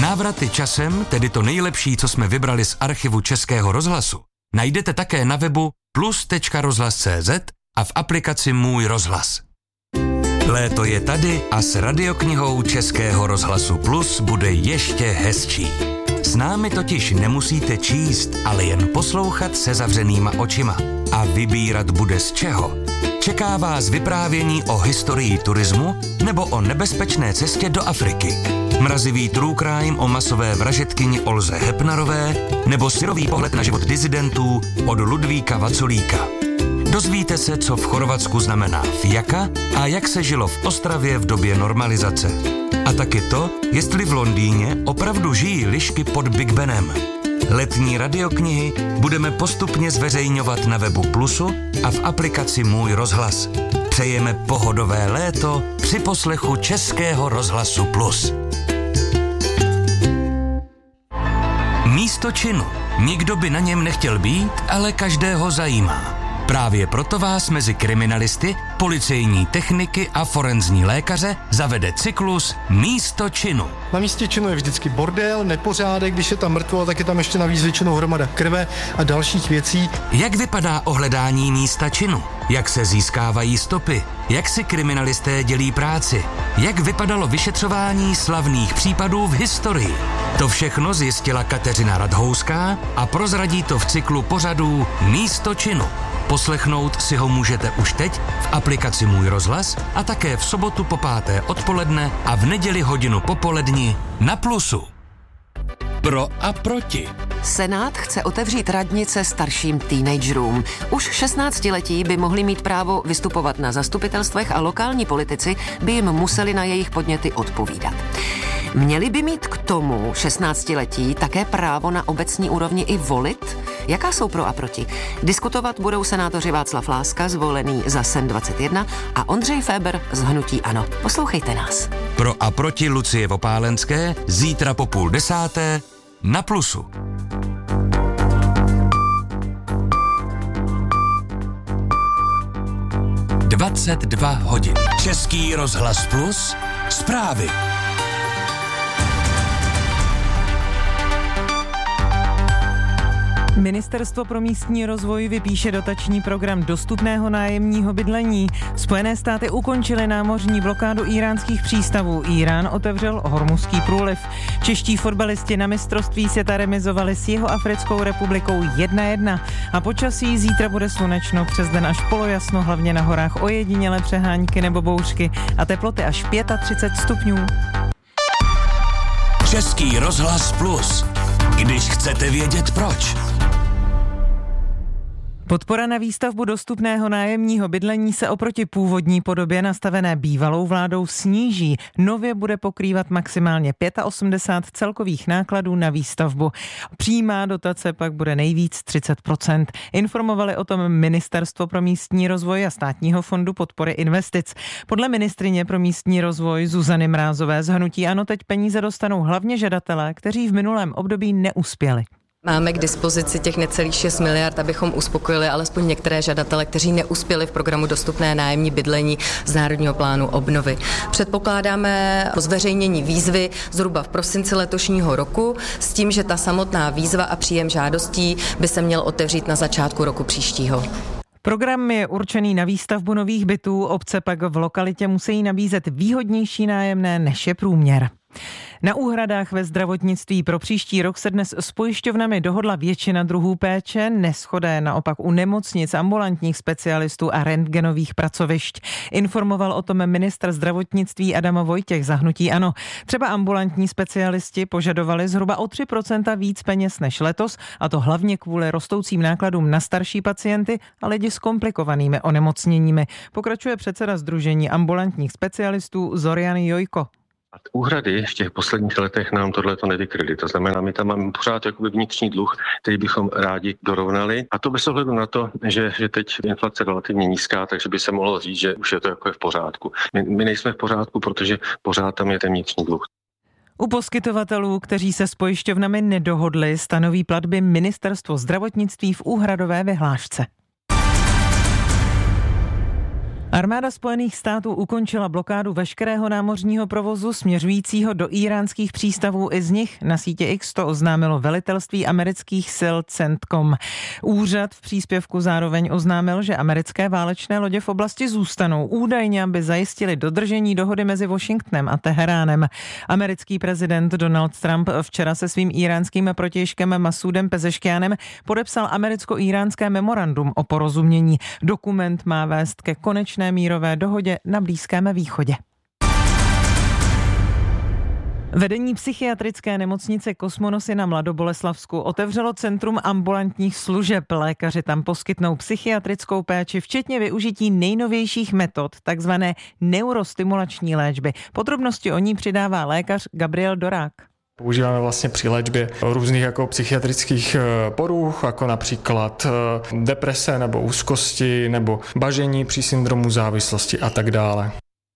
Návraty časem, tedy to nejlepší, co jsme vybrali z archivu Českého rozhlasu, najdete také na webu plus.rozhlas.cz a v aplikaci Můj rozhlas. Léto je tady a s radioknihou Českého rozhlasu Plus bude ještě hezčí. S námi totiž nemusíte číst, ale jen poslouchat se zavřenýma očima. A vybírat bude z čeho. Čeká vás vyprávění o historii turismu nebo o nebezpečné cestě do Afriky. Mrazivý true crime o masové vražedkyni Olze Hepnarové nebo syrový pohled na život disidentů od Ludvíka Vaculíka. Dozvíte se, co v Chorvatsku znamená fiaka a jak se žilo v Ostravě v době normalizace. A taky to, jestli v Londýně opravdu žijí lišky pod Big Benem. Letní radioknihy budeme postupně zveřejňovat na webu Plusu a v aplikaci Můj rozhlas. Přejeme pohodové léto při poslechu Českého rozhlasu Plus. Místo činu. Nikdo by na něm nechtěl být, ale každého zajímá. Právě proto vás mezi kriminalisty, policejní techniky a forenzní lékaře zavede cyklus Místo činu. Na místě činu je vždycky bordel, nepořádek, když je tam mrtvo, tak je tam ještě navíc většinou hromada krve a dalších věcí. Jak vypadá ohledání místa činu? Jak se získávají stopy? Jak si kriminalisté dělí práci? Jak vypadalo vyšetřování slavných případů v historii? To všechno zjistila Kateřina Radhouská a prozradí to v cyklu pořadů Místo činu. Poslechnout si ho můžete už teď v aplikaci Můj rozhlas a také v sobotu po 5. odpoledne a v neděli hodinu popoledni na Plusu. Pro a proti. Senát chce otevřít radnice starším teenagerům. Už 16letí by mohli mít právo vystupovat na zastupitelstvech a lokální politici by jim museli na jejich podněty odpovídat. Měli by mít k tomu 16letí také právo na obecní úrovni i volit? Jaká jsou pro a proti? Diskutovat budou senátoři Václav Láska, zvolený za SEN 21, a Ondřej Féber z hnutí ANO. Poslouchejte nás. Pro a proti Lucie Vopálenské zítra po 9:30 na Plusu. (22 hodin). Český rozhlas Plus. Zprávy. Ministerstvo pro místní rozvoj vypíše dotační program dostupného nájemního bydlení. Spojené státy ukončily námořní blokádu íránských přístavů. Írán otevřel Hormuzský průliv. Čeští fotbalisti na mistrovství světa remizovali s Jihoafrickou republikou 1-1. A počasí zítra bude slunečno, přes den až polojasno, hlavně na horách ojedinělé přehánky nebo bouřky a teploty až 35 stupňů. Český rozhlas Plus. Když chcete vědět proč. Podpora na výstavbu dostupného nájemního bydlení se oproti původní podobě nastavené bývalou vládou sníží. Nově bude pokrývat maximálně 85 celkových nákladů na výstavbu. Přímá dotace pak bude nejvíc 30%. Informovali o tom Ministerstvo pro místní rozvoj a Státního fondu podpory investic. Podle ministryně pro místní rozvoj Zuzany Mrázové z hnutí ANO teď peníze dostanou hlavně žadatelé, kteří v minulém období neuspěli. Máme k dispozici těch necelých 6 miliard, abychom uspokojili alespoň některé žadatele, kteří neuspěli v programu Dostupné nájemní bydlení z Národního plánu obnovy. Předpokládáme zveřejnění výzvy zhruba v prosinci letošního roku s tím, že ta samotná výzva a příjem žádostí by se měl otevřít na začátku roku příštího. Program je určený na výstavbu nových bytů, obce pak v lokalitě musí nabízet výhodnější nájemné, než je průměr. Na úhradách ve zdravotnictví pro příští rok se dnes s pojišťovnami dohodla většina druhů péče, neshoda je naopak u nemocnic, ambulantních specialistů a rentgenových pracovišť. Informoval o tom ministr zdravotnictví Adam Vojtěch za hnutí ANO. Třeba ambulantní specialisti požadovali zhruba o 3% víc peněz než letos, a to hlavně kvůli rostoucím nákladům na starší pacienty a lidi s komplikovanými onemocněními. Pokračuje předseda Sdružení ambulantních specialistů Zorian Jojko. A úhrady v těch posledních letech nám tohleto nevykryly. To znamená, my tam máme pořád jakoby vnitřní dluh, který bychom rádi dorovnali. A to bez ohledu na to, že teď inflace je relativně nízká, takže by se mohlo říct, že už je to jako v pořádku. My nejsme v pořádku, protože pořád tam je ten vnitřní dluh. U poskytovatelů, kteří se s pojišťovnami nedohodli, stanoví platby Ministerstvo zdravotnictví v úhradové vyhlášce. Armáda Spojených států ukončila blokádu veškerého námořního provozu směřujícího do íránských přístavů i z nich. Na sítě X to oznámilo velitelství amerických sil CENTCOM. Úřad v příspěvku zároveň oznámil, že americké válečné lodě v oblasti zůstanou údajně, aby zajistili dodržení dohody mezi Washingtonem a Teheránem. Americký prezident Donald Trump včera se svým íránským protějškem Masudem Pezeškianem podepsal americko-íránské memorandum o porozumění. Dokument má vést ke konečné mírové dohodě na Blízkém východě. Vedení psychiatrické nemocnice Kosmonosy na Mladoboleslavsku otevřelo centrum ambulantních služeb. Lékaři tam poskytnou psychiatrickou péči, včetně využití nejnovějších metod, takzvané neurostimulační léčby. Podrobnosti o ní přidává lékař Gabriel Dorák. Používáme vlastně při léčbě různých jako psychiatrických poruch, jako například deprese nebo úzkosti nebo bažení při syndromu závislosti a tak dále.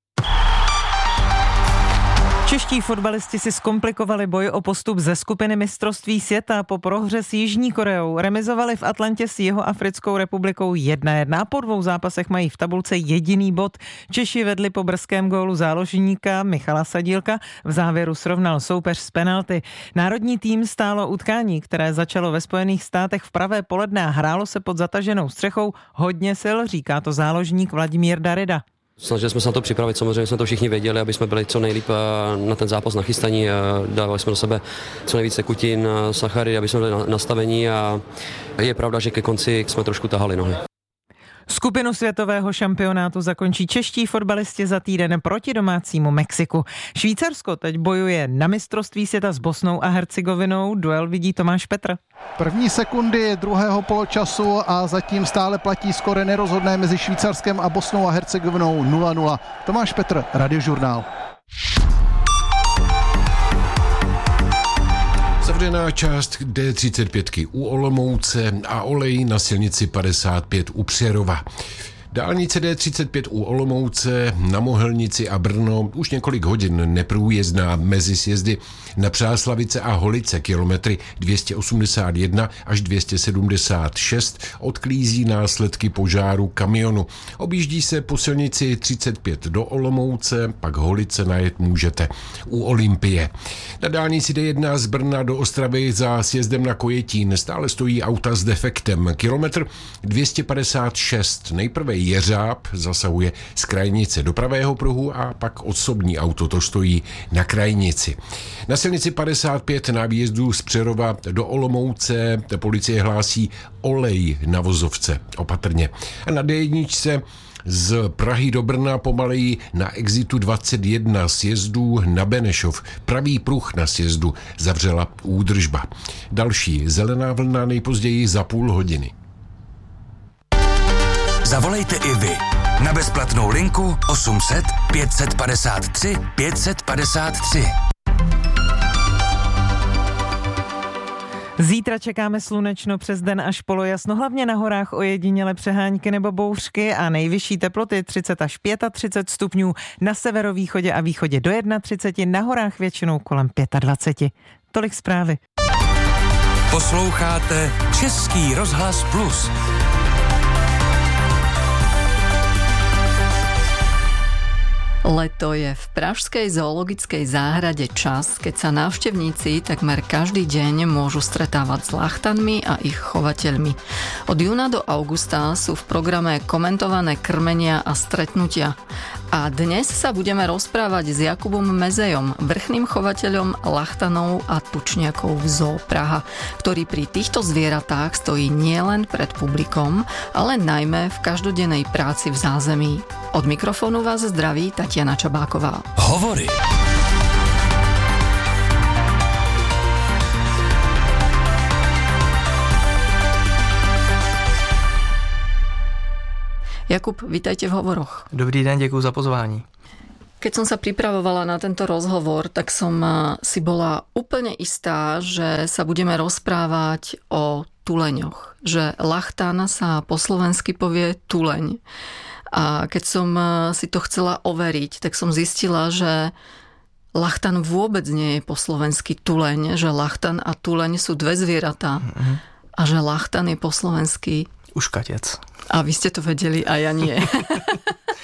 Čeští fotbalisti si zkomplikovali boj o postup ze skupiny mistrovství světa po prohře s Jižní Koreou. Remizovali v Atlantě s Jihoafrickou republikou 1-1. Po 2 zápasech mají v tabulce jediný bod. Češi vedli po brzkém gólu záložníka Michala Sadílka. V závěru srovnal soupeř z penalty. Národní tým stálo utkání, které začalo ve Spojených státech v pravé poledne a hrálo se pod zataženou střechou hodně sil, říká to záložník Vladimír Darida. Snažili jsme se na to připravit, samozřejmě jsme to všichni věděli, aby jsme byli co nejlíp na ten zápas nachystaní. Dávali jsme do sebe co nejvíce kutin, sachary, aby jsme byli nastavení a je pravda, že ke konci jsme trošku tahali nohy. Skupinu světového šampionátu zakončí čeští fotbalisti za týden proti domácímu Mexiku. Švýcarsko teď bojuje na mistrovství světa s Bosnou a Hercegovinou. Duel vidí Tomáš Petr. První sekundy druhého poločasu a zatím stále platí skóre nerozhodné mezi Švýcarskem a Bosnou a Hercegovinou 0-0. Tomáš Petr, Radiožurnál. Zavřená část D35 u Olomouce a olej na silnici 55 u Přerova. Dálnice D35 u Olomouce, na Mohelnici a Brno už několik hodin neprůjezdná mezi sjezdy na Přáslavice a Holice kilometry 281 až 276 odklízí následky požáru kamionu. Objíždí se po silnici 35 do Olomouce, pak Holice najet můžete u Olympie. Na dálnici D1 z Brna do Ostravy za sjezdem na Kojetín stále stojí auta s defektem. Kilometr 256. Nejprve Jeřáb zasahuje z krajnice do pravého pruhu a pak osobní auto to stojí na krajnici. Na silnici 55 na výjezdu z Přerova do Olomouce policie hlásí olej na vozovce, opatrně. A na D1 z Prahy do Brna pomaleji na exitu 21 sjezdů na Benešov. Pravý pruh na sjezdu zavřela údržba. Další zelená vlna nejpozději za půl hodiny. Zavolejte i vy na bezplatnou linku 800 553 553. Zítra čekáme slunečno přes den až polojasno, hlavně na horách ojediněle přehánky nebo bouřky a nejvyšší teploty 30 až 35 stupňů, na severovýchodě a východě do 31, na horách většinou kolem 25. Tolik zprávy. Posloucháte Český rozhlas Plus. Leto je v pražskej zoologickej záhrade čas, keď sa návštevníci takmer každý deň môžu stretávať s lachtanmi a ich chovateľmi. Od júna do augusta sú v programe komentované krmenia a stretnutia. A dnes sa budeme rozprávať s Jakubom Mezejom, vrchným chovateľom lachtanov a tučniakov v Zoo Praha, ktorý pri týchto zvieratách stojí nielen pred publikom, ale najmä v každodennej práci v zázemí. Od mikrofónu vás zdraví Tatiana Čabáková. Hovory. Jakub, vítajte v Hovoroch. Dobrý den, děkuji za pozvání. Keď som sa pripravovala na tento rozhovor, tak som si bola úplne istá, že sa budeme rozprávať o tuleňoch. Že lachtan sa po slovensky povie tuleň. A keď som si to chcela overiť, tak som zistila, že lachtan vôbec nie je po slovensky tuleň, že lachtan a tuleň sú dve zvieratá. A že lachtan je po slovensky uškatec. A vy ste to vedeli a ja nie.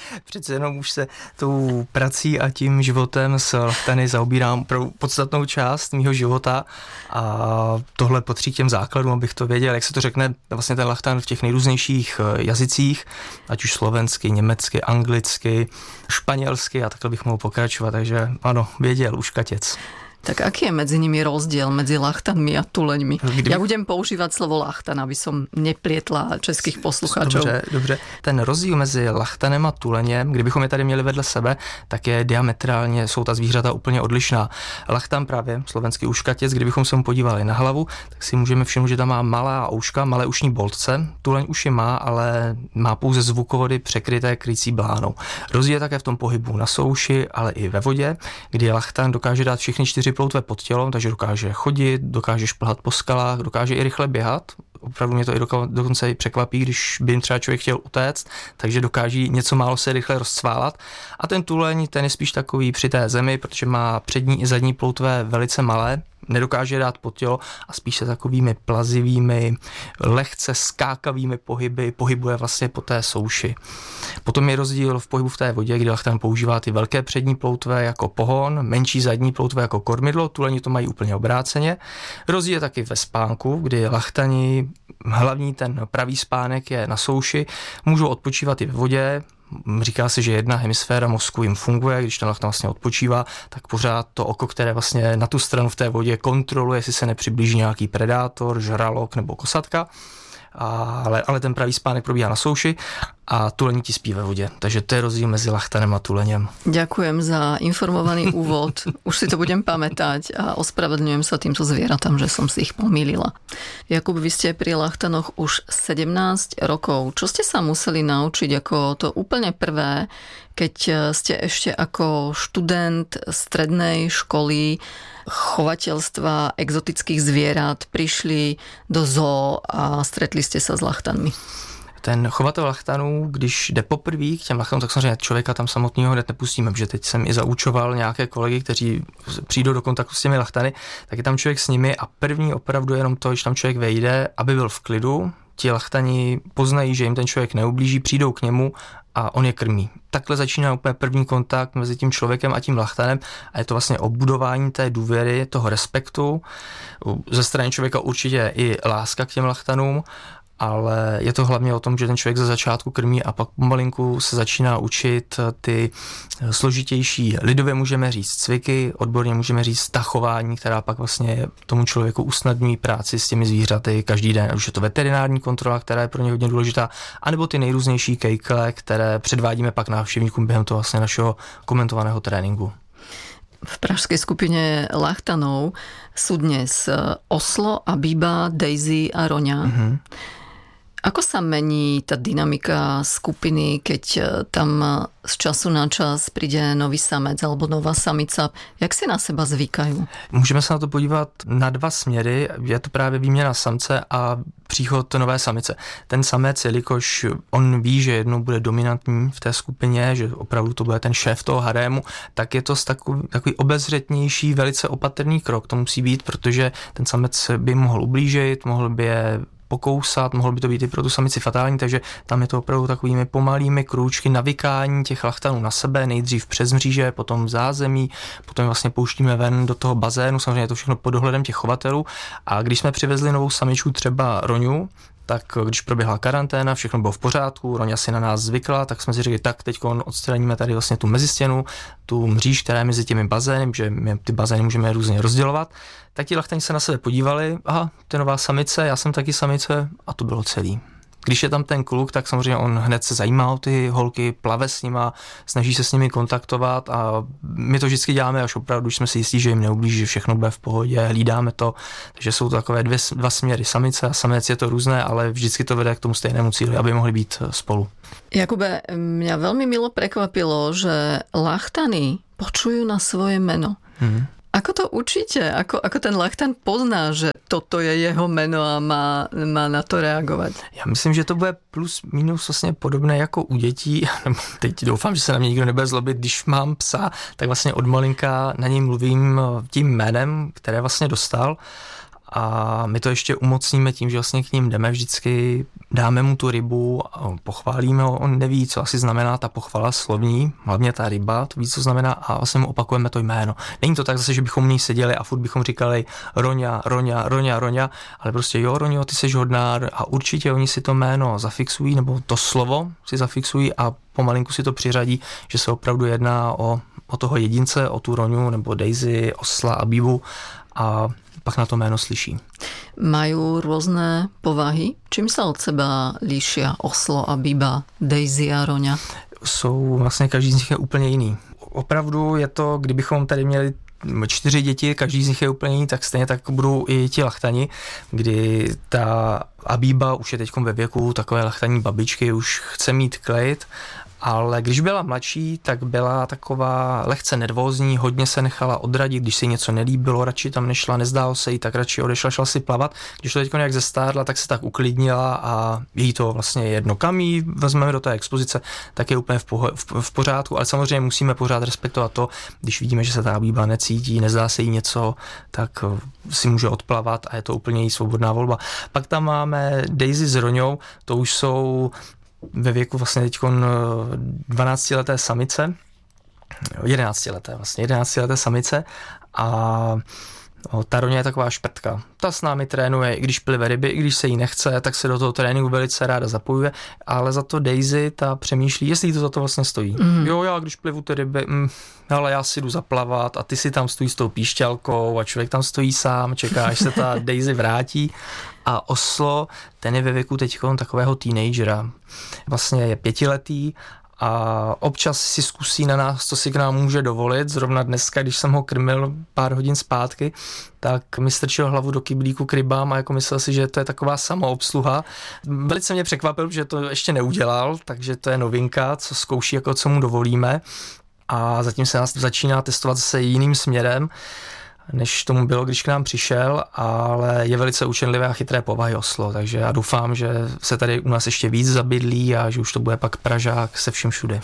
Přece jenom už se tou prací a tím životem s lachtany zaobírám pro podstatnou část mýho života a tohle patří k těm základům, abych to věděl, jak se to řekne vlastně ten lachtan v těch nejrůznějších jazycích, ať už slovensky, německy, anglicky, španělsky a takhle bych mohl pokračovat, takže ano, věděl už katěc. Tak aký je medzi nimi rozdiel medzi lachtanmi a tuleňmi? Ja budem používať slovo lachtan, aby som neplietla českých posluchačov. Dobře. Ten rozdíl mezi lachtanem a tuleněm, kdybychom je tady měli vedle sebe, tak je diametrálně, jsou ta zvířata úplně odlišná. Lachtan právě, slovenský uškatěc, kdybychom se mu podívali na hlavu, tak si můžeme všimnout, že tam má malá uška, malé ušní boltce. Tuleň uši má, ale má pouze zvukovody překryté krycí blánou. Rozdíl je také v tom pohybu na souši, ale i ve vodě, kdy lachtan dokáže dát všechny 4 ploutve pod tělom, takže dokáže chodit, dokáže šplhat po skalách, dokáže i rychle běhat. Opravdu mě to i dokonce i překvapí, když by jim třeba člověk chtěl utéct, takže dokáží něco málo se rychle rozcválat. A ten tuleň, ten je spíš takový při té zemi, protože má přední i zadní ploutve velice malé, nedokáže dát pod tělo a spíš se takovými plazivými, lehce skákavými pohyby pohybuje vlastně po té souši. Potom je rozdíl v pohybu v té vodě, kdy lachtan používá ty velké přední ploutve jako pohon, menší zadní ploutve jako kormidlo, tuleni to mají úplně obráceně. Rozdíl je taky ve spánku, kdy lachtani, hlavní ten pravý spánek je na souši, můžou odpočívat i ve vodě. Říká se, že jedna hemisféra mozku jim funguje, když ten lachtan vlastně odpočívá, tak pořád to oko, které vlastně na tu stranu v té vodě kontroluje, jestli se nepřiblíží nějaký predátor, žralok nebo kosatka. Ale ten pravý spánek probíhá na souši a tuleni ti spí ve vodě. Takže to je rozdíl mezi lachtanem a tuleněm. Ďakujem za informovaný úvod. Už si to budem pamätať a ospravedlňujem sa týmto zvieratám, že som si ich pomýlila. Jakub, vy ste pri lachtanoch už 17 rokov. Čo ste sa museli naučiť ako to úplne prvé, keď ste ešte ako študent strednej školy chovateľstva exotických zvierat prišli do zoo a stretli ste sa s lachtanmi? Ten chovatel lachtanů, když jde poprvé k těm lachtanům, tak samozřejmě člověka tam samotného hned nepustíme, protože teď jsem i zaučoval nějaké kolegy, kteří přijdou do kontaktu s těmi lachtany, tak je tam člověk s nimi a první opravdu jenom to, když tam člověk vejde, aby byl v klidu, ti lachtani poznají, že jim ten člověk neublíží, přijdou k němu a on je krmí. Takhle začíná úplně první kontakt mezi tím člověkem a tím lachtanem a je to vlastně o budování té důvěry, toho respektu. Ze strany člověka určitě i láska k těm lachtanům, ale je to hlavně o tom, že ten člověk za začátku krmí a pak pomalinku se začíná učit ty složitější, lidově můžeme říct cviky, odborně můžeme říct tachování, která pak vlastně tomu člověku usnadňují práci s těmi zvířaty každý den. Už je to veterinární kontrola, která je pro ně hodně důležitá, anebo ty nejrůznější kejkle, které předvádíme pak návštěvníkům během toho vlastně našeho komentovaného tréninku. V pražskej skupine lachtanov sú dnes Oslo a Biba, Daisy a Roňa. Mm-hmm. Ako sa mení tá dynamika skupiny, keď tam z času na čas príde nový samec alebo nová samica? Jak si na seba zvykajú? Můžeme se na to podívat na dva směry. Je to právě výměna samce a příchod nové samice. Ten samec, jelikož on ví, že jednou bude dominantní v té skupině, že opravdu to bude ten šéf toho harému, tak je to takový obezřetnější, velice opatrný krok. To musí být, protože ten samec by mohl ublížit, mohl by je pokousat, mohlo by to být i pro tu samici fatální, takže tam je to opravdu takovými pomalými krůčky navykání těch lachtanů na sebe, nejdřív přes mříže, potom v zázemí, potom vlastně pouštíme ven do toho bazénu, samozřejmě je to všechno pod dohledem těch chovatelů a když jsme přivezli novou samičku, třeba Roňu, tak když proběhla karanténa, všechno bylo v pořádku, Roňa si na nás zvykla, tak jsme si řekli, tak teď odstraníme tady vlastně tu mezistěnu, tu mříž, která je mezi těmi bazény, že my ty bazény můžeme různě rozdělovat, tak ti lachtani se na sebe podívali, aha, to je nová samice, já jsem taky samice a to bylo celý. Když je tam ten kluk, tak samozřejmě on hned se zajímá o ty holky, plave s nima, snaží se s nimi kontaktovat a my to vždycky děláme až opravdu, když jsme si jistí, že jim neublíží, že všechno bude v pohodě, hlídáme to, takže jsou to takové dva směry, samice a samec, je to různé, ale vždycky to vede k tomu stejnému cíli, aby mohli být spolu. Jakube, mňa veľmi milo prekvapilo, že lachtany počujú na svoje meno. Ako to učíte? Ako ten lachtan pozná, že toto je jeho meno a má na to reagovat? Já myslím, že to bude plus minus vlastně podobné jako u dětí. Teď doufám, že se na mě nikdo nebude zlobit. Když mám psa, tak vlastně od malinka na něj mluvím tím jménem, které vlastně dostal. a my to ještě umocníme tím, že vlastně k ním jdeme vždycky, dáme mu tu rybu, pochválíme ho, on neví, co asi znamená ta pochvala slovní, hlavně ta ryba, to ví, co znamená a vlastně mu opakujeme to jméno. Není to tak zase, že bychom u ní seděli a furt bychom říkali Roňa, Roňa, Roňa, Roňa, ale prostě jo, Roňo, ty seš hodná a určitě oni si to jméno zafixují, nebo to slovo si zafixují a pomalinku si to přiřadí, že se opravdu jedná o toho jedince, o tu Roňu nebo Daisy, osla a Bíbu a pak na to jméno slyší. Majú rôzne povahy? Čím sa od seba líšia oslo a Bíba, Daisy a Roňa? Jsou vlastně, každý z nich je úplně jiný. Opravdu je to, kdybychom tady měli 4 děti, každý z nich je úplně jiný, tak stejně tak budou i ti lachtani, kdy ta Abíba už je teď ve věku takové lachtaní babičky, už chce mít klid, ale když byla mladší, tak byla taková lehce nervózní, hodně se nechala odradit, když se jí něco nelíbilo, radši tam nešla, nezdálo se jí, tak radši odešla, šla si plavat. Když to teď nějak zestárla, tak se tak uklidnila a jí to vlastně jedno. Kam jí vezmeme do té expozice, tak je úplně v pořádku, ale samozřejmě musíme pořád respektovat to, když vidíme, že se ta Bíba necítí, nezdá se jí něco, tak si může odplavat a je to úplně jí svobodná volba. Pak tam máme Daisy s Roňou, to už jsou ve věku vlastně teď 12leté samice, 11leté samice a ta Roňa je taková šprtka. Ta s námi trénuje, i když plive ryby, i když se jí nechce, tak se do toho tréninku velice ráda zapojuje, ale za to Daisy ta přemýšlí, jestli to za to vlastně stojí. Jo, já když plivu ty ryby, ale já si jdu zaplavat a ty si tam stojí s tou píšťalkou a člověk tam stojí sám, čeká, až se ta Daisy vrátí. A oslo, ten je ve věku teď takového teenagera. Vlastně je 5letý a občas si zkusí na nás, co si k nám může dovolit. Zrovna dneska, když jsem ho krmil pár hodin zpátky, tak mi strčil hlavu do kyblíku k rybám a jako myslel si, že to je taková samoobsluha. Velice mě překvapil, že to ještě neudělal, takže to je novinka, co zkouší, jako co mu dovolíme. A zatím se nás začíná testovat zase jiným směrem, než tomu bylo, když k nám přišel, ale je velice učenlivé a chytré povahy oslo, takže já doufám, že se tady u nás ještě víc zabydlí a že už to bude pak Pražák se vším všude.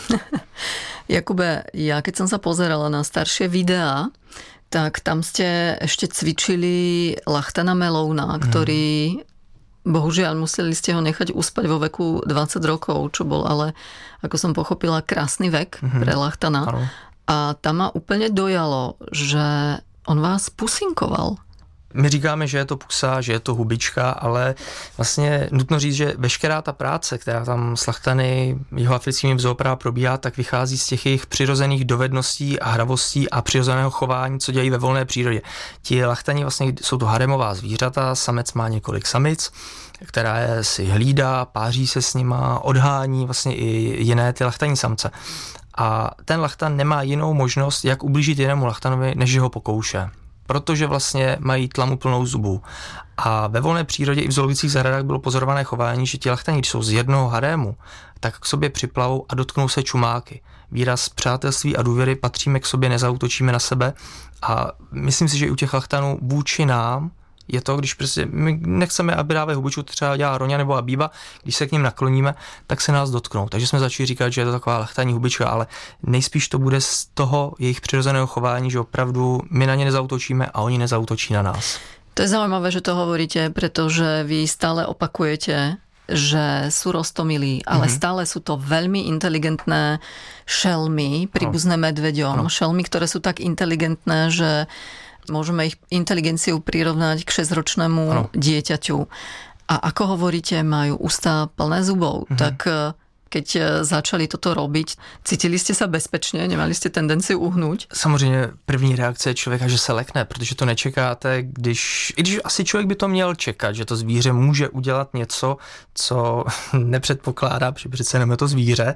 Jakube, ja keď som sa pozerala na staršie videá, tak tam ste ešte cvičili Lachtana Melouna, ktorý bohužiaľ museli ste ho nechať uspať vo veku 20 rokov, čo bol ale, ako som pochopila, krásny vek pre Lachtana. Ano. A tam ma úplne dojalo, že on vás pusinkoval. My říkáme, že je to pusa, že je to hubička, ale vlastně nutno říct, že veškerá ta práce, která tam s lachtany jihoafrickými vzoopráv probíhá, tak vychází z těch jejich přirozených dovedností a hravostí a přirozeného chování, co dělají ve volné přírodě. Ti lachtani vlastně jsou to haremová zvířata, samec má několik samic, která je si hlídá, páří se s nima, odhání vlastně i jiné ty lachtaní samce. A ten lachtan nemá jinou možnost, jak ublížit jinému lachtanovi, než ho pokouše. Protože vlastně mají tlamu plnou zubů. A ve volné přírodě i v zoologických zahradách bylo pozorované chování, že ti lachtani, když jsou z jednoho harému, tak k sobě připlavou a dotknou se čumáky. Výraz přátelství a důvěry, patříme k sobě, nezautočíme na sebe. A myslím si, že i u těch lachtanů vůči nám je to, když prostě my nechceme, aby dávají hubičku, třeba dělá Roňa nebo Abíba, když se k ním nakloníme, tak se nás dotknou. Takže jsme začali říkat, že je to taková lachtání hubička, ale nejspíš to bude z toho jejich přirozeného chování, že opravdu my na ně nezautočíme a oni nezautočí na nás. To je zaujímavé, že to hovoríte, pretože vy stále opakujete, že sú roztomilí, ale stále sú to veľmi inteligentné šelmy, príbuzné medveďom. Šelmy, ktoré sú tak inteligentné, že môžeme ich inteligenciu prirovnať k 6-ročnému dieťaťu. A ako hovoríte, majú ústa plné zubov. Tak keď začali toto robiť, cítili ste sa bezpečně? Nemali ste tendenciu uhnúť? Samozřejmě první reakce je člověka, že se lekne, protože to nečekáte, i když asi člověk by to měl čekat, že to zvíře může udělat něco, co nepředpokládá, protože přece jenom je to zvíře.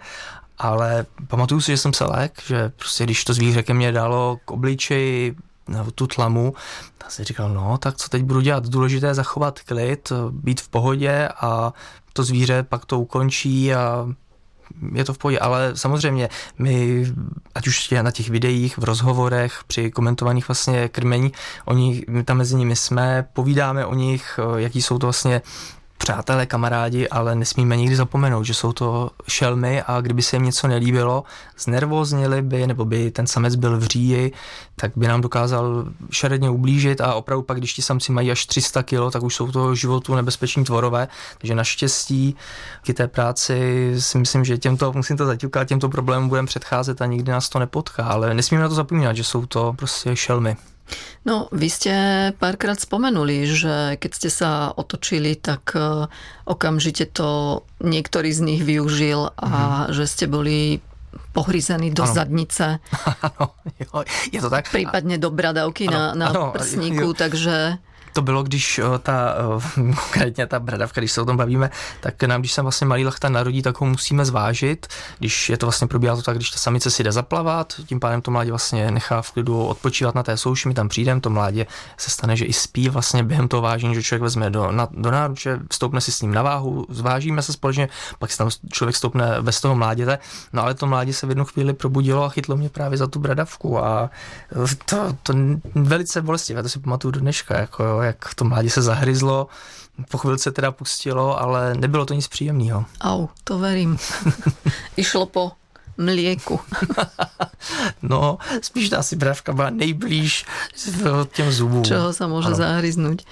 Ale pamatuju si, že jsem se lek, že prostě když to zvíře ke mně dalo k obličeji tu tlamu, tak si říkal, no tak co teď budu dělat? Důležité je zachovat klid, být v pohodě a to zvíře pak to ukončí a je to v pohodě. Ale samozřejmě my, ať už na těch videích, v rozhovorech, při komentovaných vlastně krmení, my tam mezi nimi jsme, povídáme o nich, jaký jsou to vlastně přátelé, kamarádi, ale nesmíme nikdy zapomenout, že jsou to šelmy a kdyby se jim něco nelíbilo, znervóznili by, nebo by ten samec byl v říji, tak by nám dokázal šeredně ublížit a opravdu pak, když ti samci mají až 300 kg, tak už jsou to životu nebezpeční tvorové, takže naštěstí k té práci si myslím, že musím to zaťukat, těmto problémům budeme předcházet a nikdy nás to nepotká, ale nesmíme na to zapomínat, že jsou to prostě šelmy. No, vy ste párkrát spomenuli, že keď ste sa otočili, tak okamžite to niektorý z nich využil a že ste boli pohryzení do zadnice. Ano, je to tak. Prípadne do bradavky na prsníku, takže... To bylo, když konkrétně ta bradavka, když se o tom bavíme, tak nám, když se vlastně malý lachtan narodí, tak ho musíme zvážit. Když je to vlastně probíhá to tak, když ta samice si jde zaplavat, tím pádem to mládě vlastně nechá v klidu odpočívat na té souši, my tam přijdeme, to mládě se stane, že i spí vlastně během toho vážení, že člověk vezme do náruče, vstoupne si s ním na váhu, zvážíme se společně, pak si tam člověk stoupne bez toho mláděte, no ale to mládě se v jednu chvíli probudilo a chytlo mě právě za tu bradavku a to velice bolestivé, to si pamatuju do dneška, jako jak to mládě se zahryzlo, po chvilce teda pustilo, ale nebylo to nic příjemného. Au, to verím. Išlo po mlieku. No, spíš ta asi bradavka byla nejblíž těm zubům. Čoho sa môže zahryznúť.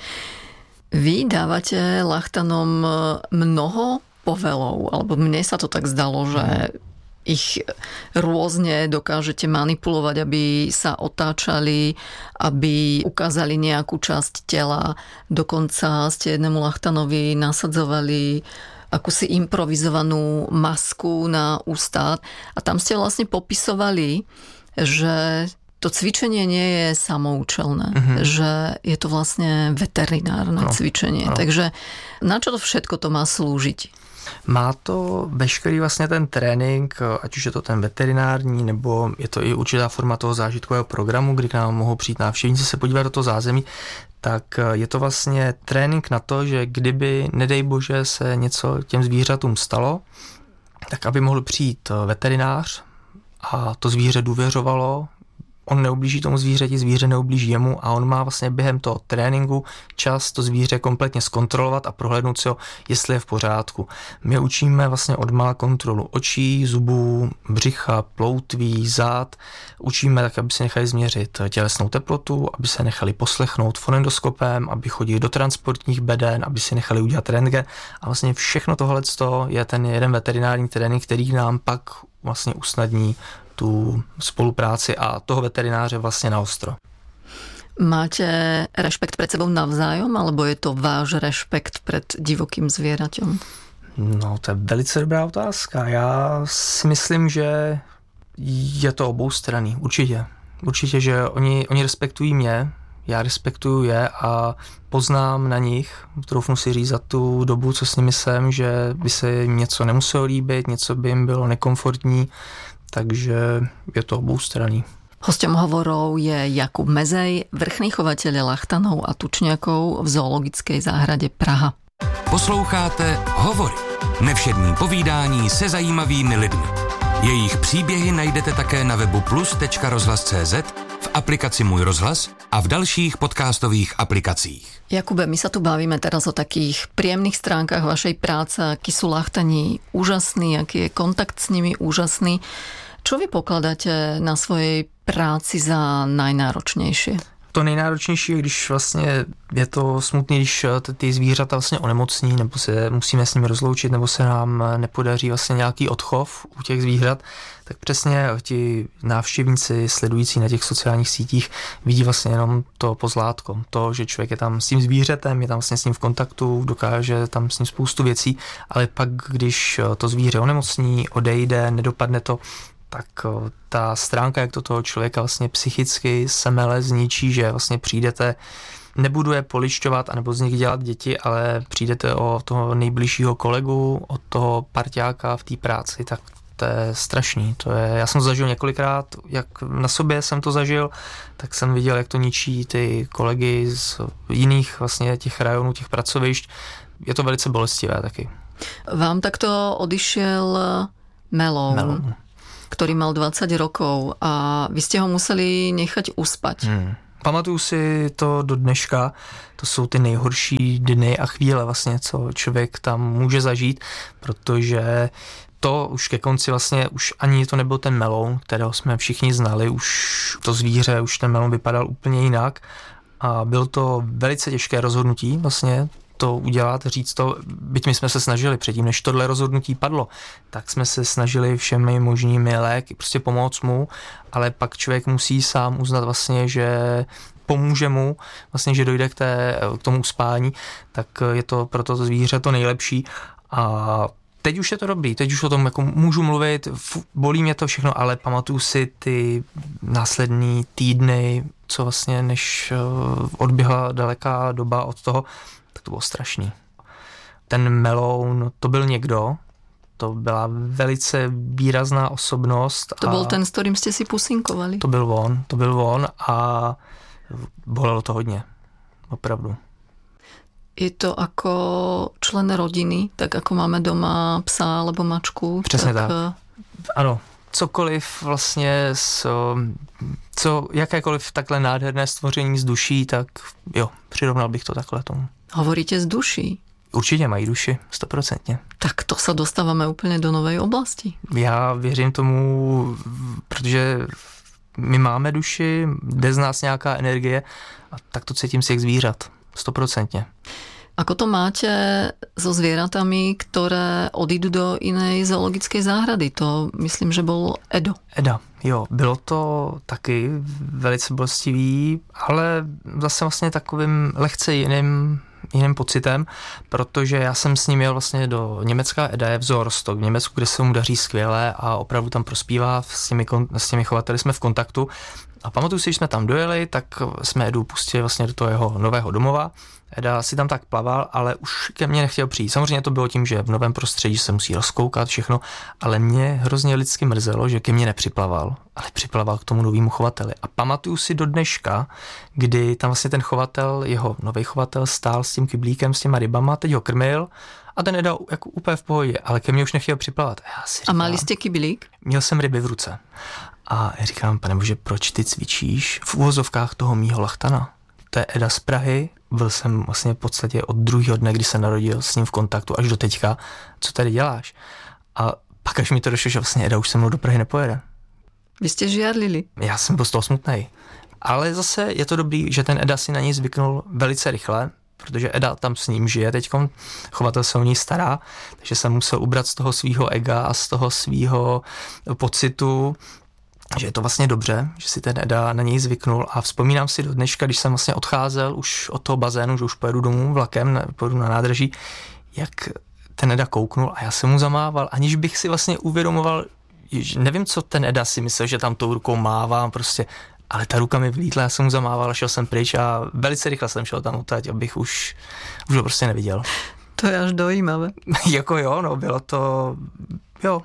Vy dávate lachtanom mnoho povelov, alebo mne sa to tak zdalo, že ich rôzne dokážete manipulovať, aby sa otáčali, aby ukázali nejakú časť tela. Dokonca ste jednému lachtanovi nasadzovali akúsi improvizovanú masku na ústa a tam ste vlastne popisovali, že to cvičenie nie je samoučelné, že je to vlastne veterinárne cvičenie. Takže na čo to všetko to má slúžiť? Má to veškerý vlastně ten trénink, ať už je to ten veterinární, nebo je to i určitá forma toho zážitkového programu, kdy k nám mohou přijít návštěvníci se podívat do toho zázemí, tak je to vlastně trénink na to, že kdyby, nedej bože, se něco těm zvířatům stalo, tak aby mohl přijít veterinář a to zvíře důvěřovalo, on neublíží tomu zvířeti, zvíře neublíží jemu a on má vlastně během toho tréninku čas to zvíře kompletně zkontrolovat a prohlédnout si ho, jestli je v pořádku. My učíme vlastně odmala kontrolu očí, zubů, břicha, ploutví, zád. Učíme tak, aby si nechali změřit tělesnou teplotu, aby se nechali poslechnout fonendoskopem, aby chodili do transportních beden, aby si nechali udělat rentgen. A vlastně všechno tohle je ten jeden veterinární trénink, který nám pak vlastně usnadní tu spolupráci a toho veterináře vlastně naostro. Máte rešpekt pred sebou navzájom, alebo je to váš rešpekt před divokým zvieraťom? No, to je velice dobrá otázka. Já si myslím, že je to oboustranný. Určitě. Určitě, že oni respektují mě, já respektuju je a poznám na nich, troufnu si říct za tu dobu, co s nimi jsem, že by se jim něco nemuselo líbit, něco by jim bylo nekomfortní, takže je to oboustranný. Hosťom hovorov je Jakub Mezej, vrchný chovateľ lachtanov a tučňakov v Zoologickej záhrade Praha. Posloucháte Hovory. Nevšední povídání se zajímavými lidmi. Jejich příběhy najdete také na webu plus.rozhlas.cz, v aplikaci Můj rozhlas a v dalších podcastových aplikacích. Jakube, my sa tu bavíme teraz o takých príjemných stránkach vašej práce, akí sú lachtani úžasní, aký je kontakt s nimi úžasný. Čo vy pokladáte na svojej práci za najnáročnější? To nejnáročnější je, když vlastně je to smutný, když ty zvířata vlastně onemocní, nebo se musíme s nimi rozloučit, nebo se nám nepodaří vlastně nějaký odchov u těch zvířat, tak přesně ti návštěvníci sledující na těch sociálních sítích vidí vlastně jenom to pozlátko. To, že člověk je tam s tím zvířetem, je tam vlastně s ním v kontaktu, dokáže tam s ním spoustu věcí, ale pak, když to zvíře onemocní, odejde, nedopadne to, tak ta stránka, jak to toho člověka vlastně psychicky semele zničí, že vlastně přijdete, nebudu je polišťovat anebo z nich dělat děti, ale přijdete o toho nejbližšího kolegu, o toho parťáka v té práci, tak to je strašný. Já jsem to zažil několikrát, jak na sobě jsem to zažil, tak jsem viděl, jak to ničí ty kolegy z jiných vlastně těch rajonů, těch pracovišť. Je to velice bolestivé taky. Vám takto odišiel Meloun, ktorý mal 20 rokov a vy ste ho museli nechať uspať. Pamatuju si to do dneška, to jsou ty nejhorší dny a chvíle vlastně, co člověk tam může zažít, protože to už ke konci vlastně už ani to nebyl ten meloun, kterého jsme všichni znali, už to zvíře, už ten meloun vypadal úplně jinak a bylo to velice těžké rozhodnutí vlastně to udělat, říct to, byť my jsme se snažili předtím, než tohle rozhodnutí padlo, tak jsme se snažili všemi možnými léky, prostě pomoct mu, ale pak člověk musí sám uznat vlastně, že pomůže mu, vlastně, že dojde k tomu uspání, tak je to pro to zvíře to nejlepší a teď už je to dobrý, teď už o tom jako můžu mluvit, bolí mě to všechno, ale pamatuju si ty následný týdny, co vlastně, než odběhla daleká doba od toho, tak to bylo strašný. Ten meloun, to byl někdo, to byla velice výrazná osobnost. To byl ten, s kterým jste si pusinkovali. To byl on a bolelo to hodně, opravdu. Je to ako člen rodiny, tak ako máme doma psa alebo mačku. Přesně tak. Ano, cokoliv vlastně, jakékoliv takhle nádherné stvoření z duší, tak jo, přirovnal bych to takhle tomu. Hovoríte z duší? Určitě mají duši, 100%. Tak to se dostáváme úplně do nové oblasti. Já věřím tomu, protože my máme duši, jde z nás nějaká energie a tak to cítím si jak zvířat, 100%. Ako to máte so zvieratami, ktoré odídu do inej zoologickej záhrady? To myslím, že bol Edo. Eda, jo, bylo to taky velice bolestivý, ale zase vlastně takovým lehce jiným pocitem, protože já jsem s ním jel vlastně do Německa, Eda je v Zoorstock v Německu, kde se mu daří skvěle a opravdu tam prospívá, s těmi chovateli jsme v kontaktu. A pamatuju si, když jsme tam dojeli, tak jsme Edu pustili vlastně do toho jeho nového domova. Eda si tam tak plaval, ale už ke mně nechtěl přijít. Samozřejmě to bylo tím, že v novém prostředí se musí rozkoukat všechno, ale mě hrozně lidsky mrzelo, že ke mně nepřiplaval, ale připlaval k tomu novému chovateli. A pamatuju si do dneška, kdy tam vlastně ten chovatel, jeho nový chovatel stál s tím kyblíkem, s těma rybama, teď ho krmil a ten Eda jako úplně v pohodě, ale ke mně už nechtěl připlavat. A mali jste kyblík? Měl jsem ryby v ruce. A já říkám, panebože, proč ty cvičíš v uvozovkách toho mýho lachtana? To je Eda z Prahy, byl jsem vlastně v podstatě od druhého dne, kdy se narodil, s ním v kontaktu až do teďka. Co tady děláš? A pak až mi to došlo, že vlastně Eda už se mnou do Prahy nepojede. Vy jste žiarlili? Já jsem byl z toho smutnej. Ale zase je to dobrý, že ten Eda si na něj zvyknul velice rychle, protože Eda tam s ním žije teďkom, chovatel se o něj stará, takže jsem musel ubrat z toho svýho ega a z toho svýho pocitu, že je to vlastně dobře, že si ten Eda na něj zvyknul a vzpomínám si do dneška, když jsem vlastně odcházel už od toho bazénu, že už pojedu domů vlakem, pojedu na nádraží, jak ten Eda kouknul a já jsem mu zamával, aniž bych si vlastně uvědomoval, nevím, co ten Eda si myslel, že tam tou rukou mávám prostě, ale ta ruka mi vlítla, já jsem mu zamával a šel jsem pryč a velice rychle jsem šel tam utať, abych už ho prostě neviděl. To je až dojímavé. Jako jo, no bylo to... Jo.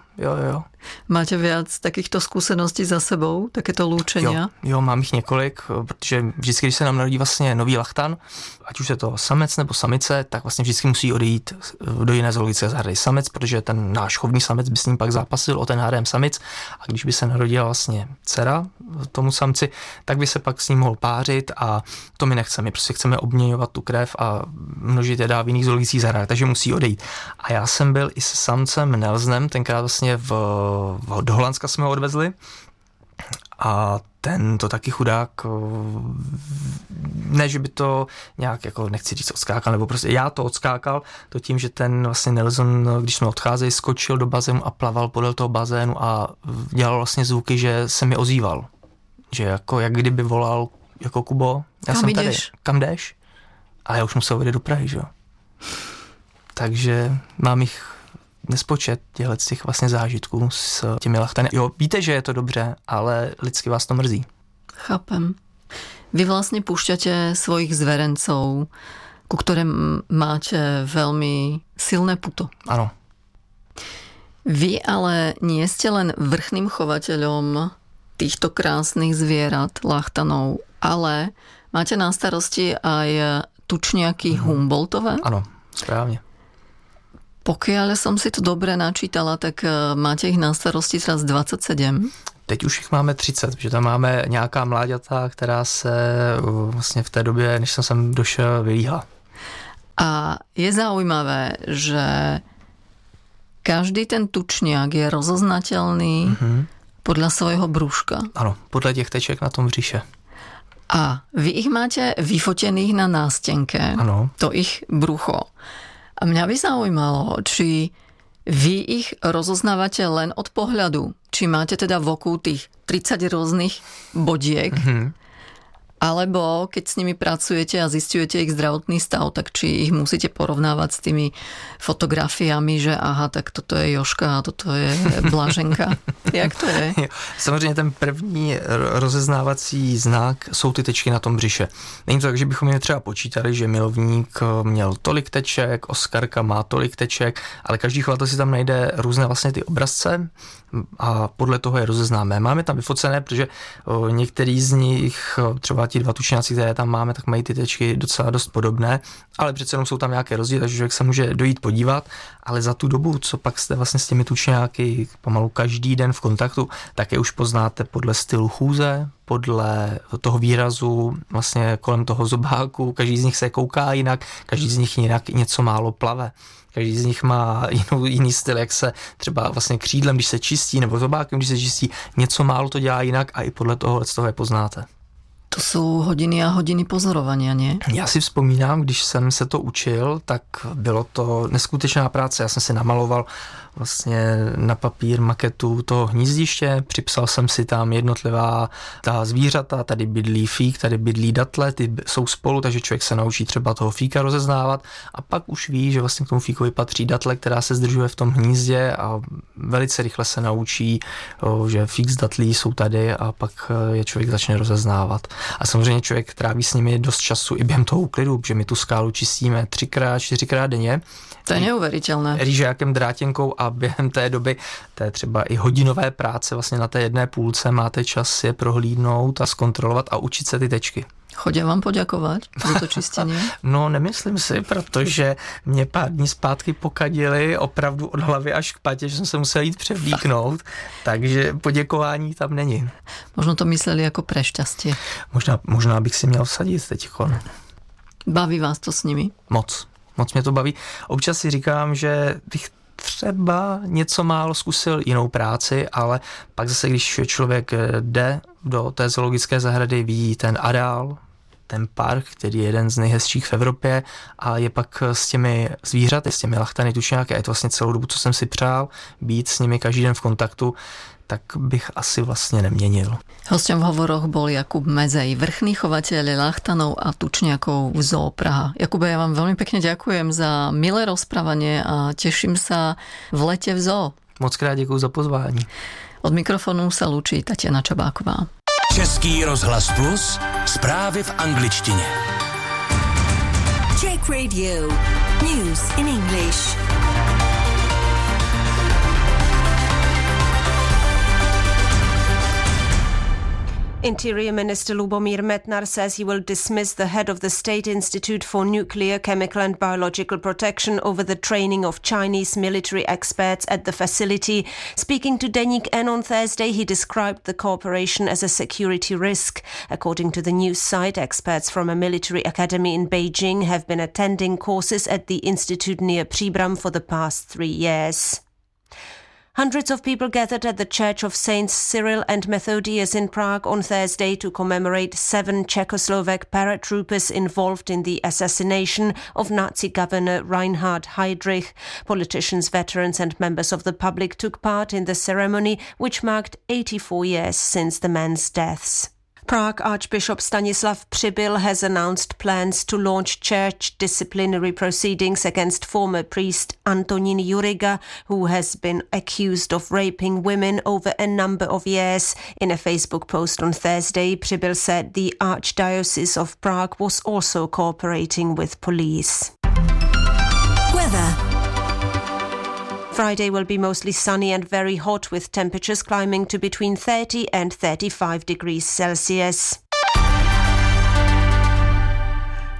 Máte viac takýchto skúseností za sebou, takéto lúčenia? Jo, mám jich několik, protože vždycky, když se nám narodí vlastně nový lachtan, ať už je to samec nebo samice, tak vlastně vždycky musí odejít do jiné zoologické zahrady samec, protože ten náš chovný samec by s ním pak zápasil o ten harém samic a když by se narodila vlastně dcera tomu samci, tak by se pak s ním mohl pářit a to my nechceme, my prostě chceme obměňovat tu krev a množit je v jiných zoologických zahradách, takže musí odejít. A já jsem byl i se samcem Nelsonem, tenkrát vlastně do Holandska jsme ho odvezli a ten to taky chudák, ne, že by to nějak, jako nechci říct odskákal, nebo prostě já to odskákal, to tím, že ten vlastně Nelson, když jsme odcházeli, skočil do bazénu a plaval podél toho bazénu a dělal vlastně zvuky, že se mi ozýval. Že jako, jak kdyby volal jako Kubo, já kam jsem jdeš? Tady, kam jdeš? Ale já už musel vyjít do Prahy, že jo. Takže mám jich nespočet těchto těch vlastně zážitků s těmi lachtany. Jo, víte, že je to dobře, ale lidsky vás to mrzí. Chápem. Vy vlastne púšťate svojich zverencov, ku ktorým máte veľmi silné puto. Áno. Vy ale nie ste len vrchným chovateľom týchto krásnych zvierat, lachtanov, ale máte na starosti aj tučniaky Humboldtové? Áno, správne. Pokiaľ som si to dobre načítala, tak máte ich na starosti teraz 27. Teď už jich máme 30, protože tam máme nějaká mláďata, která se vlastně v té době, než jsem sem došel, vylíhla. A je zaujímavé, že každý ten tučňák je rozoznatelný podľa svojho brúška. Ano, podle těch teček na tom břiše. A vy ich máte vyfotených na nástenke, ano. To ich brucho. A mňa by zaujímalo, či vy ich rozoznávate len od pohľadu, či máte teda v oku tých 30 rôznych bodiek, alebo keď s nimi pracujete a zisťujete ich zdravotný stav, tak či ich musíte porovnávať s tými fotografiami, že aha, tak toto je Jožka a toto je Blaženka. Jak to je? Samozřejmě ten první rozeznávací znak jsou ty tečky na tom břiše. Není to tak, že bychom je třeba počítali, že milovník měl tolik teček, Oskarka má tolik teček, ale každý chovatel si tam najde různé vlastně ty obrazce a podle toho je rozeznáme. Máme tam vyfocené, protože některý z nich, třeba ti dva tučňáci, které tam máme, tak mají ty tečky docela dost podobné, ale přece jenom jsou tam nějaké rozdíly, takže člověk se může dojít podívat, ale za tu dobu, co pak jste vlastně s těmi tučňáky pomalu každý den v kontaktu, tak je už poznáte podle stylu chůze, podle toho výrazu vlastně kolem toho zobáku, každý z nich se kouká jinak, každý z nich jinak něco málo plave. Každý z nich má jiný styl, jak se třeba vlastně křídlem, když se čistí, nebo zobákem, když se čistí, něco málo to dělá jinak a i podle toho je poznáte. To jsou hodiny a hodiny pozorovania, nie? Já si vzpomínám, když jsem se to učil, tak bylo to neskutečná práce. Já jsem si namaloval vlastně na papír maketu toho hnízdiště, připsal jsem si tam jednotlivá ta zvířata, tady bydlí fík, tady bydlí datle, ty jsou spolu, takže člověk se naučí třeba toho fíka rozeznávat a pak už ví, že vlastně k tomu fíkovi patří datle, která se zdržuje v tom hnízdě a velice rychle se naučí, že fík z datlí jsou tady a pak je člověk začne rozeznávat. A samozřejmě člověk tráví s nimi dost času i během toho úklidu, protože my tu skálu čistíme 3x, 4x denně. To je neuvěřitelné. Rýžákem, drátěnkou a během té doby, té třeba i hodinové práce vlastně na té jedné půlce máte čas je prohlídnout a zkontrolovat a učit se ty tečky. Chodí vám poděkovat za to čistění? No, nemyslím si, protože mě pár dní zpátky pokadili opravdu od hlavy až k patě, že jsem se musel jít převlíknout, takže poděkování tam není. Možno to mysleli jako pre šťastie. Možná bych si měl vsadit teďko. Baví vás to s nimi? Moc mě to baví. Občas si říkám, že bych třeba něco málo zkusil jinou práci, ale pak zase, když člověk jde do té zoologické zahrady, vidí ten areál, ten park, který je jeden z nejhezčích v Evropě a je pak s těmi zvířaty, s těmi lachtany, tučňáky a je to vlastně celou dobu, co jsem si přál, být s nimi každý den v kontaktu, tak bych asi vlastně neměnil. Hosťom v hovoroch bol Jakub Mezej, vrchný chovateľ lachtanov a tučniakov v Zoo Praha. Jakube, ja vám veľmi pekne ďakujem za milé rozprávanie a teším sa v lete v zoo. Moc krát děkuji za pozvání. Od mikrofonu sa lúči Tatiana Čabáková. Český rozhlas Plus, zprávy v angličtině. Czech Radio, news in English. Interior Minister Lubomír Metnar says he will dismiss the head of the State Institute for Nuclear, Chemical and Biological Protection over the training of Chinese military experts at the facility. Speaking to Deník N on Thursday, he described the cooperation as a security risk. According to the news site, experts from a military academy in Beijing have been attending courses at the institute near Příbram for the past 3 years. Hundreds of people gathered at the Church of Saints Cyril and Methodius in Prague on Thursday to commemorate 7 Czechoslovak paratroopers involved in the assassination of Nazi governor Reinhard Heydrich. Politicians, veterans and members of the public took part in the ceremony, which marked 84 years since the men's deaths. Prague Archbishop Stanislav Přibyl has announced plans to launch church disciplinary proceedings against former priest Antonín Juriga, who has been accused of raping women over a number of years. In a Facebook post on Thursday, Přibyl said the Archdiocese of Prague was also cooperating with police. Weather. Friday will be mostly sunny and very hot, with temperatures climbing to between 30 and 35 degrees Celsius.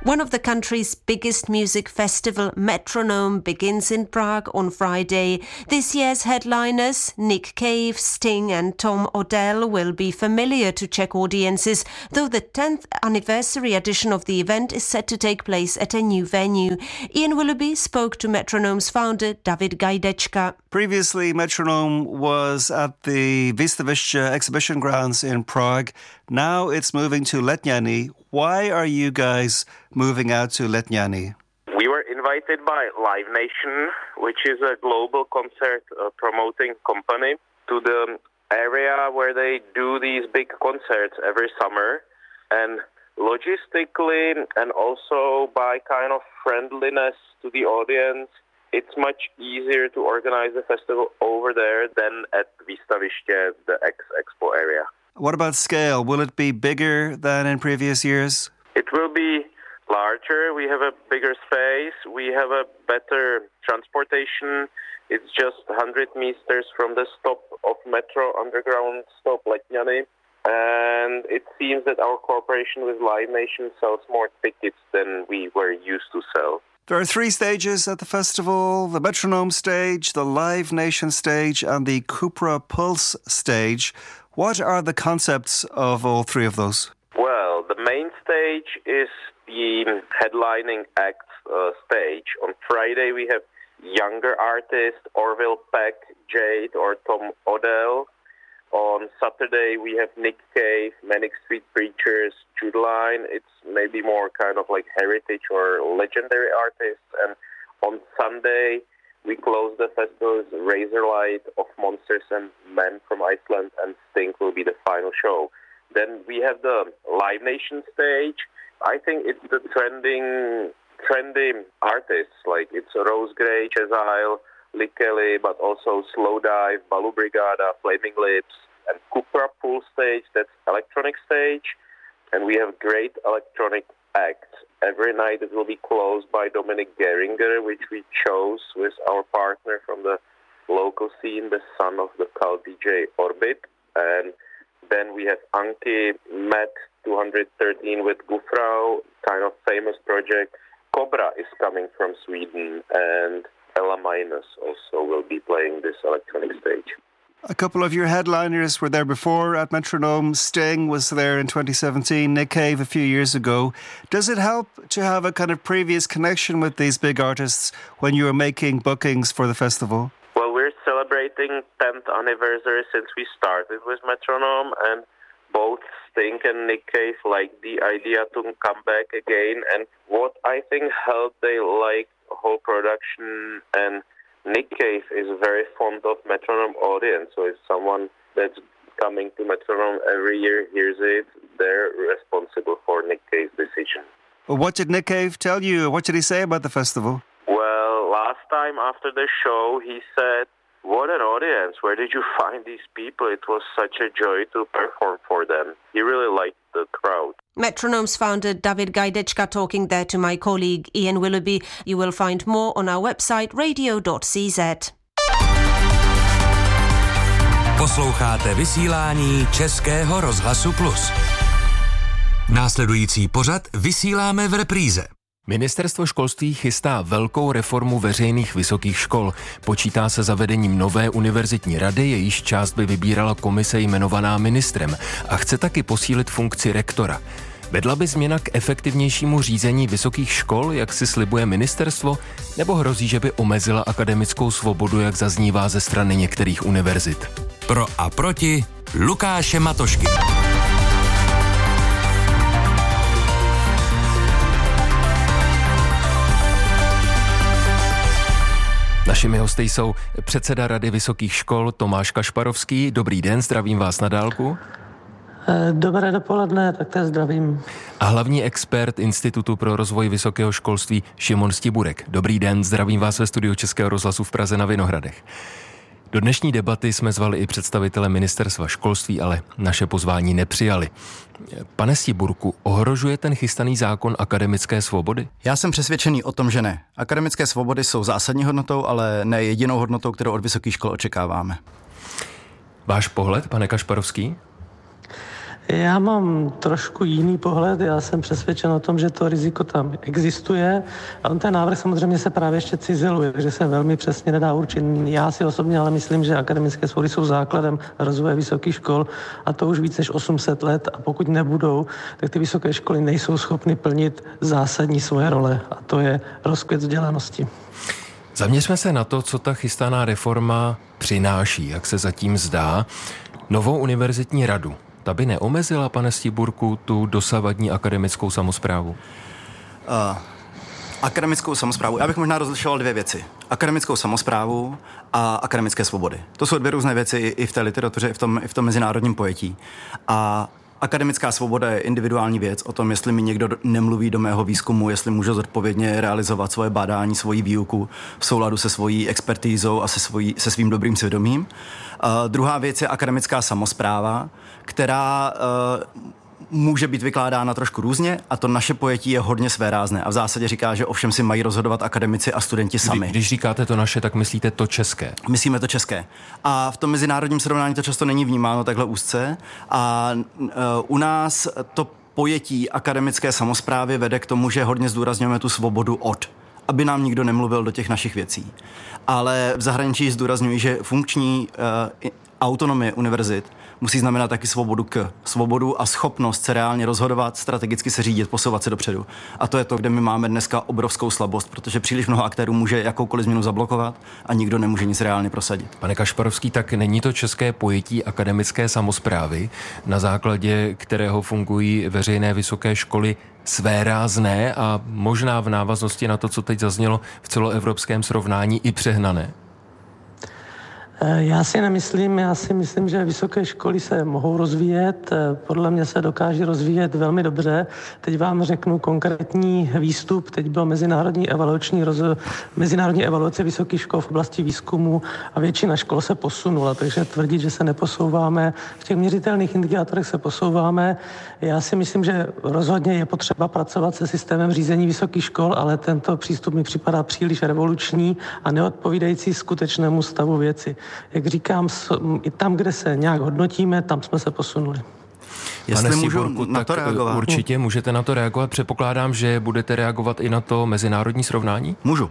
One of the country's biggest music festival, Metronome, begins in Prague on Friday. This year's headliners, Nick Cave, Sting and Tom Odell, will be familiar to Czech audiences, though the 10th anniversary edition of the event is set to take place at a new venue. Ian Willoughby spoke to Metronome's founder, David Gajdečka. Previously, Metronome was at the Výstaviště exhibition grounds in Prague. Now it's moving to Letňany. Why are you guys moving out to Letňany? We were invited by Live Nation, which is a global concert promoting company, to the area where they do these big concerts every summer. And logistically and also by kind of friendliness to the audience, it's much easier to organize the festival over there than at Výstaviště, the expo area. What about scale? Will it be bigger than in previous years? It will be larger. We have a bigger space. We have a better transportation. It's just 100 meters from the stop of Metro underground stop Letňany. And it seems that our cooperation with Live Nation sells more tickets than we were used to sell. There are 3 stages at the festival: the Metronome stage, the Live Nation stage, and the Cupra Pulse stage. What are the concepts of all 3 of those? Well, the main stage is the headlining act stage. On Friday we have younger artists, Orville Peck, Jade or Tom Odell. On Saturday we have Nick Cave, Manic Street Preachers, Jude Line. It's maybe more kind of like heritage or legendary artists. And on Sunday we close the festival with Razorlight of Monsters and Men from Iceland, and Sting will be the final show. Then we have the Live Nation stage. I think it's the trendy artists, like it's Rose Gray, Chezile, Lee Kelly, but also Slowdive, Balu Brigada, Flaming Lips, and Cupra Pool stage, that's electronic stage. And we have great electronic acts. Every night it will be closed by Dominic Geringer, which we chose with our partner from the local scene, the son of the cult DJ Orbit. And then we have Anki, Matt 213 with Gufrau, kind of famous project. Cobra is coming from Sweden, and Ella Minus also will be playing this electronic stage. A couple of your headliners were there before at Metronome. Sting was there in 2017, Nick Cave a few years ago. Does it help to have a kind of previous connection with these big artists when you are making bookings for the festival? Well, we're celebrating 10th anniversary since we started with Metronome, and both Sting and Nick Cave liked the idea to come back again. And what I think helped, they like the whole production, and Nick Cave is very fond of Metronome audience, so if someone that's coming to Metronome every year hears it, they're responsible for Nick Cave's decision. Well, what did Nick Cave tell you? What did he say about the festival? Well, last time after the show, he said, "What an audience, where did you find these people? It was such a joy to perform for them." He really liked the crowd. Metronome's founder David Gajdečka talking there to my colleague Ian Willoughby. You will find more on our website radio.cz. Posloucháte vysílání Českého rozhlasu Plus. Následující pořad vysíláme v repríze. Ministerstvo školství chystá velkou reformu veřejných vysokých škol. Počítá se zavedením nové univerzitní rady, jejíž část by vybírala komise jmenovaná ministrem, a chce taky posílit funkci rektora. Vedla by změna k efektivnějšímu řízení vysokých škol, jak si slibuje ministerstvo, nebo hrozí, že by omezila akademickou svobodu, jak zaznívá ze strany některých univerzit? Pro a proti Lukáše Matošky. Našimi hosty jsou předseda Rady vysokých škol Tomáš Kašparovský. Dobrý den, zdravím vás na dálku. Dobré dopoledne, také zdravím. A hlavní expert Institutu pro rozvoj vysokého školství Šimon Stiburek. Dobrý den, zdravím vás ve studiu Českého rozhlasu v Praze na Vinohradech. Do dnešní debaty jsme zvali i představitele ministerstva školství, ale naše pozvání nepřijali. Pane Stiburku, ohrožuje ten chystaný zákon akademické svobody? Já jsem přesvědčený o tom, že ne. Akademické svobody jsou zásadní hodnotou, ale ne jedinou hodnotou, kterou od vysokých škol očekáváme. Váš pohled, pane Kašparovský? Já mám trošku jiný pohled, já jsem přesvědčen o tom, že to riziko tam existuje. A ten návrh samozřejmě se právě ještě cizeluje, takže se velmi přesně nedá určit. Já si osobně ale myslím, že akademické svobody jsou základem rozvoje vysokých škol a to už víc než 800 let a pokud nebudou, tak ty vysoké školy nejsou schopny plnit zásadní svoje role a to je rozkvět vzdělanosti. Zaměřme se na to, co ta chystaná reforma přináší, jak se zatím zdá. Novou univerzitní radu. Ta by neomezila, pane Stiburku, tu dosavadní akademickou samosprávu? Akademickou samosprávu. Já bych možná rozlišoval dvě věci. Akademickou samosprávu a akademické svobody. To jsou dvě různé věci i v té literatuře, i v tom mezinárodním pojetí. A akademická svoboda je individuální věc o tom, jestli mi někdo nemluví do mého výzkumu, jestli můžu zodpovědně realizovat svoje bádání, svoji výuku v souladu se svojí expertízou a se svým dobrým svědomím. Druhá věc je akademická samospráva, která může být vykládána trošku různě a to naše pojetí je hodně svérázné a v zásadě říká, že ovšem si mají rozhodovat akademici a studenti sami. Když říkáte to naše, tak myslíte to české? Myslíme to české. A v tom mezinárodním srovnání to často není vnímáno takhle úzce a u nás to pojetí akademické samosprávy vede k tomu, že hodně zdůrazňujeme tu svobodu od, aby nám nikdo nemluvil do těch našich věcí. Ale v zahraničí zdůrazňují, že funkční autonomie univerzit musí znamenat taky svobodu a schopnost se reálně rozhodovat, strategicky se řídit, posouvat se dopředu. A to je to, kde my máme dneska obrovskou slabost, protože příliš mnoho aktérů může jakoukoliv změnu zablokovat a nikdo nemůže nic reálně prosadit. Pane Kašparovský, tak není to české pojetí akademické samosprávy, na základě kterého fungují veřejné vysoké školy, svérázné a možná v návaznosti na to, co teď zaznělo v celoevropském srovnání, i přehnané? Já si nemyslím, já si myslím, že vysoké školy se mohou rozvíjet, podle mě se dokáží rozvíjet velmi dobře. Teď vám řeknu konkrétní výstup, teď byl mezinárodní evaluace vysokých škol v oblasti výzkumu a většina škol se posunula, takže tvrdit, že se neposouváme, v těch měřitelných indikátorech se posouváme. Já si myslím, že rozhodně je potřeba pracovat se systémem řízení vysokých škol, ale tento přístup mi připadá příliš revoluční a neodpovídající skutečnému stavu věci. Jak říkám, i tam, kde se nějak hodnotíme, tam jsme se posunuli. Pane Stiburku, tak určitě můžete na to reagovat. Předpokládám, že budete reagovat i na to mezinárodní srovnání? Můžu.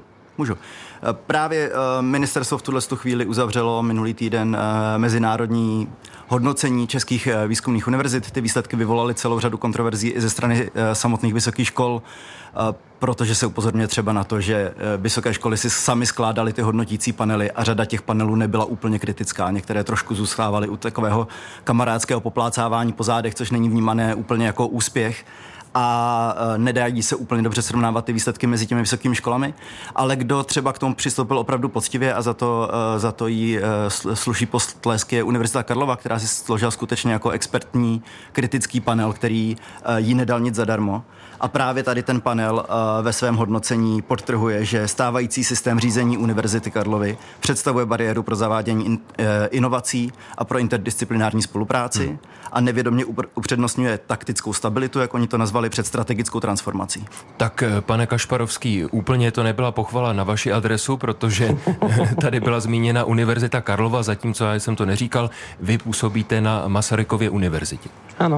Právě ministerstvo v tuhle chvíli uzavřelo minulý týden mezinárodní hodnocení českých výzkumných univerzit. Ty výsledky vyvolaly celou řadu kontroverzí i ze strany samotných vysokých škol, protože se upozorňuje třeba na to, že vysoké školy si sami skládaly ty hodnotící panely a řada těch panelů nebyla úplně kritická. Některé trošku zůstávaly u takového kamarádského poplácávání po zádech, což není vnímané úplně jako úspěch. A nedají se úplně dobře srovnávat ty výsledky mezi těmi vysokými školami, ale kdo třeba k tomu přistoupil opravdu poctivě a za to jí sluší postlesk je Univerzita Karlova, která si složila skutečně jako expertní kritický panel, který jí nedal nic zadarmo. A právě tady ten panel ve svém hodnocení podtrhuje, že stávající systém řízení Univerzity Karlovy představuje bariéru pro zavádění inovací a pro interdisciplinární spolupráci a nevědomě upřednostňuje taktickou stabilitu, jak oni to nazvali, před strategickou transformací. Tak, pane Kašparovský, úplně to nebyla pochvala na vaši adresu, protože tady byla zmíněna Univerzita Karlova, zatímco já jsem to neříkal, vy působíte na Masarykově univerzitě. Ano.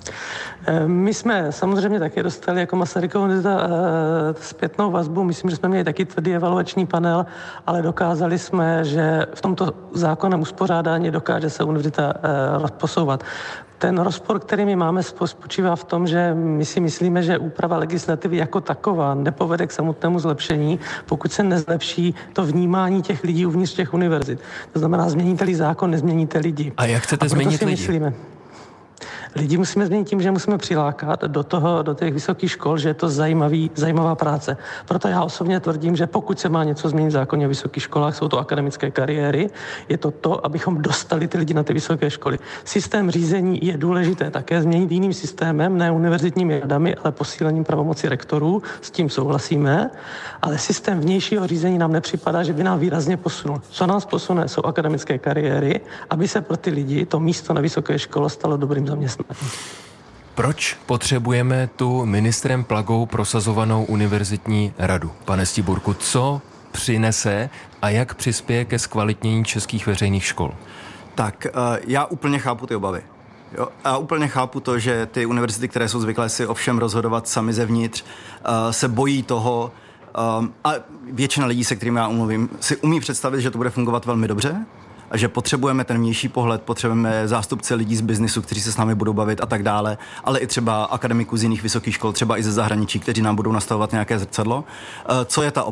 My jsme samozřejmě taky dostali jako Masarykova univerzita zpětnou vazbu. Myslím, že jsme měli taky tvrdý evaluační panel, ale dokázali jsme, že v tomto zákonném uspořádání dokáže se univerzita posouvat. Ten rozpor, který my máme, spočívá v tom, že my si myslíme, že úprava legislativy jako taková nepovede k samotnému zlepšení, pokud se nezlepší to vnímání těch lidí uvnitř těch univerzit. To znamená, změníte-li zákon, nezměníte lidi. A jak chcete změnit lidi? Myslíme, lidi musíme změnit tím, že musíme přilákat do těch vysokých škol, že je to zajímavá práce. Proto já osobně tvrdím, že pokud se má něco změnit v zákoně o vysokých školách, jsou to akademické kariéry, je to, abychom dostali ty lidi na ty vysoké školy. Systém řízení je důležité také změnit jiným systémem, ne univerzitními radami, ale posílením pravomoci rektorů, s tím souhlasíme, ale systém vnějšího řízení nám nepřipadá, že by nám výrazně posunul. Co nás posune, jsou akademické kariéry, aby se pro ty lidi to místo na vysoké škole stalo dobrým zaměstnáním. Proč potřebujeme tu ministrem Plagou prosazovanou univerzitní radu? Pane Stiburku, co přinese a jak přispěje ke zkvalitnění českých veřejných škol? Tak já úplně chápu ty obavy. Jo, a úplně chápu to, že ty univerzity, které jsou zvyklé si o všem rozhodovat sami zevnitř, se bojí toho, a většina lidí, se kterými já umluvím, si umí představit, že to bude fungovat velmi dobře a že potřebujeme ten vnější pohled, potřebujeme zástupce lidí z biznisu, kteří se s námi budou bavit a tak dále, ale i třeba akademiků z jiných vysokých škol, třeba i ze zahraničí, kteří nám budou nastavovat nějaké zrcadlo. Co je ta